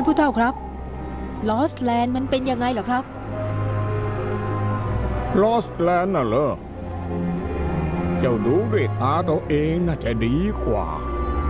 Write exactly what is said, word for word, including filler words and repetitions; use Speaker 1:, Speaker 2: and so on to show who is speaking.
Speaker 1: านผู้เฒ่าครับลอสแลนด์มันเป็นยังไงเหรอครับ
Speaker 2: ลอสแลนด์น่ะเหรอเจ้าดูด้วยตาตัวเองน่าจะดีกว่า